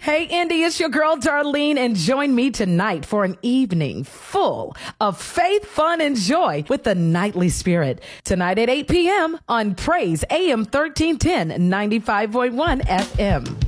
Hey, Indy, it's your girl, Darlene, and join me tonight for an evening full of faith, fun, and joy with the Nightly Spirit. Tonight at 8 p.m. on Praise AM 1310, 95.1 FM.